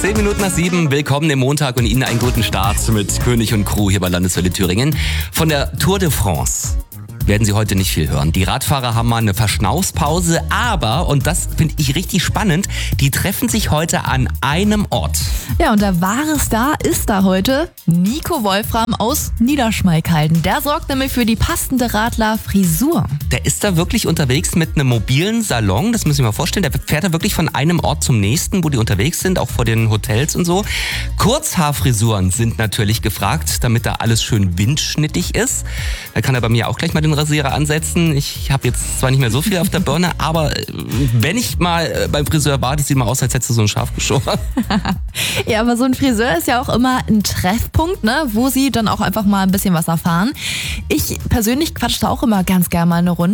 10 Minuten nach 7, willkommen im Montag und Ihnen einen guten Start mit König und Crew hier bei Landeswelle Thüringen. Von der Tour de France werden Sie heute nicht viel hören. Die Radfahrer haben mal eine Verschnaufspause, aber, und das finde ich richtig spannend, die treffen sich heute an einem Ort. Ja, und der wahre Star ist da heute Nico Wolfram aus Niederschmalkalden. Der sorgt nämlich für die passende Radler-Frisur. Der ist da wirklich unterwegs mit einem mobilen Salon, das müssen Sie sich mal vorstellen. Der fährt da wirklich von einem Ort zum nächsten, wo die unterwegs sind, auch vor den Hotels und so. Kurzhaarfrisuren sind natürlich gefragt, damit da alles schön windschnittig ist. Da kann er bei mir auch gleich mal den Rasierer ansetzen. Ich habe jetzt zwar nicht mehr so viel auf der Birne, aber wenn ich mal beim Friseur war, das sieht mal aus, als hättest du so ein Schaf geschoren. Ja, aber so ein Friseur ist ja auch immer ein Treffpunkt, ne, wo Sie dann auch einfach mal ein bisschen was erfahren. Ich persönlich quatsche da auch immer ganz gerne mal eine Runde.